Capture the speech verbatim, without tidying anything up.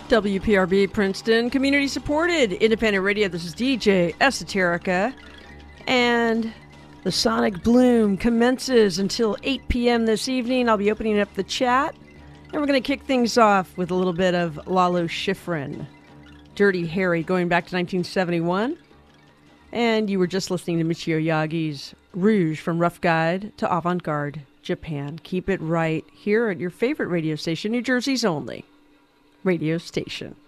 W P R B Princeton, community supported, independent radio. This is D J Esoterica. And the Sonic Bloom commences until eight p.m. this evening. I'll be opening up the chat. And we're going to kick things off with a little bit of Lalo Schifrin, Dirty Harry, going back to nineteen seventy-one. And you were just listening to Michio Yagi's Rouge from Rough Guide to Avant-Garde Japan. Keep it right here at your favorite radio station, New Jersey's only radio station.